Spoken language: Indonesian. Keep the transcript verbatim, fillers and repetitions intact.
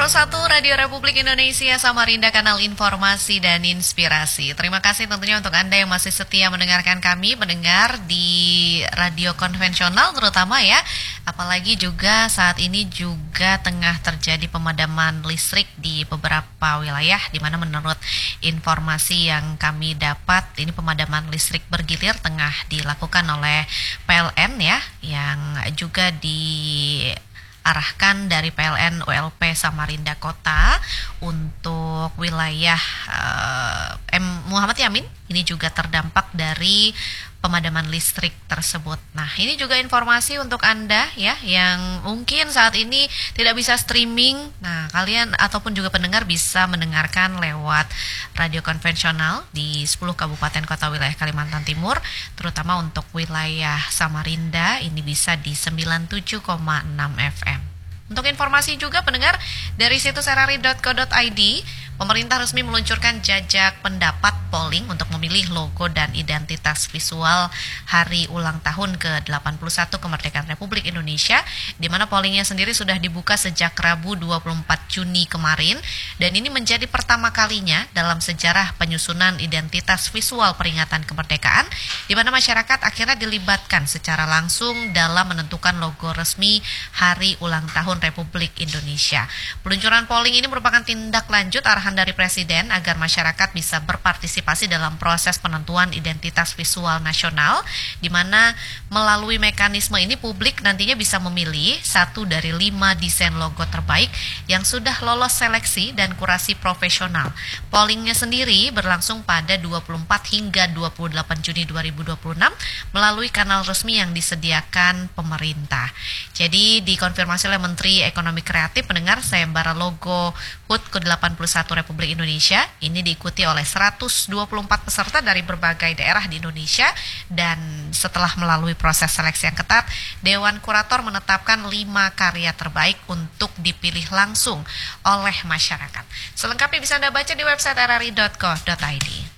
satu Radio Republik Indonesia Samarinda, kanal informasi dan inspirasi. Terima kasih tentunya untuk Anda yang masih setia mendengarkan kami, mendengar di radio konvensional terutama ya. Apalagi juga saat ini juga tengah terjadi pemadaman listrik di beberapa wilayah, di mana menurut informasi yang kami dapat, ini pemadaman listrik bergilir tengah dilakukan oleh P L N ya, yang juga di arahkan dari P L N U L P Samarinda Kota untuk wilayah uh, M Muhammad Yamin. Ini juga terdampak dari pemadaman listrik tersebut. Nah, ini juga informasi untuk Anda ya yang mungkin saat ini tidak bisa streaming. Nah, kalian ataupun juga pendengar bisa mendengarkan lewat radio konvensional di sepuluh kabupaten kota wilayah Kalimantan Timur, terutama untuk wilayah Samarinda ini bisa di sembilan puluh tujuh koma enam F M. Untuk informasi juga pendengar, dari situs r r i dot co dot i d, pemerintah resmi meluncurkan jajak pendapat polling untuk memilih logo dan identitas visual hari ulang tahun ke delapan puluh satu kemerdekaan Republik Indonesia, di mana pollingnya sendiri sudah dibuka sejak Rabu dua puluh empat Juni kemarin, dan ini menjadi pertama kalinya dalam sejarah penyusunan identitas visual peringatan kemerdekaan, di mana masyarakat akhirnya dilibatkan secara langsung dalam menentukan logo resmi hari ulang tahun Republik Indonesia. Peluncuran polling ini merupakan tindak lanjut arahan dari Presiden agar masyarakat bisa berpartisipasi dalam proses penentuan identitas visual nasional, di mana melalui mekanisme ini publik nantinya bisa memilih satu dari lima desain logo terbaik yang sudah lolos seleksi dan kurasi profesional. Pollingnya sendiri berlangsung pada dua puluh empat hingga dua puluh delapan Juni dua ribu dua puluh enam melalui kanal resmi yang disediakan pemerintah. Jadi dikonfirmasi oleh Menteri Ekonomi Kreatif, pendengar, sayembara logo H U T ke delapan puluh satu Republik Indonesia ini diikuti oleh seratus dua puluh empat peserta dari berbagai daerah di Indonesia, dan setelah melalui proses seleksi yang ketat, Dewan Kurator menetapkan lima karya terbaik untuk dipilih langsung oleh masyarakat. Selengkapnya bisa Anda baca di website r r i dot co dot i d.